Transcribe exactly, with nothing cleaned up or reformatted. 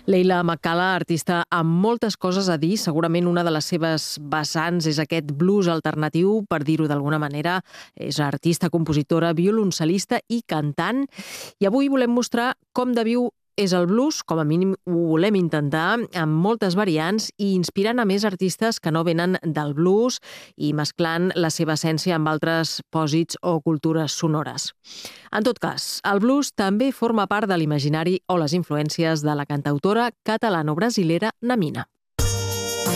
Leila McCalla, artista amb moltes coses a dir, segurament una de les seves vessants és aquest blues alternatiu, per dir-ho d'alguna manera. És artista, compositora, violoncel·lista i cantant. I avui volem mostrar com de viu és el blues, com a mínim ho volem intentar, amb moltes variants i inspirant a més artistes que no venen del blues i mesclant la seva essència amb altres pòsits o cultures sonores. En tot cas, el blues també forma part de l'imaginari o les influències de la cantautora catalano-brasilera Namina.